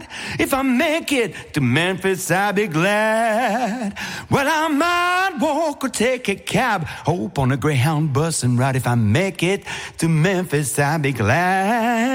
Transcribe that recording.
ride. If I make it to Memphis, I'll be glad. Well, I might walk or take a cab, hope on a Greyhound bus and ride. If I make it to Memphis, I'll be glad.